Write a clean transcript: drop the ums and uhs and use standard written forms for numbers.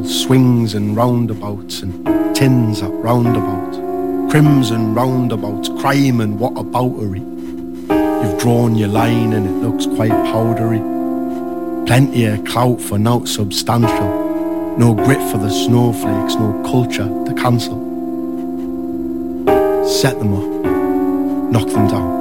swings and roundabouts and tins at roundabout. Crimson roundabouts, crime and whataboutery. You've drawn your line and it looks quite powdery. Plenty of clout for naught substantial. No grit for the snowflakes, no culture to cancel. Set them up, knock them down.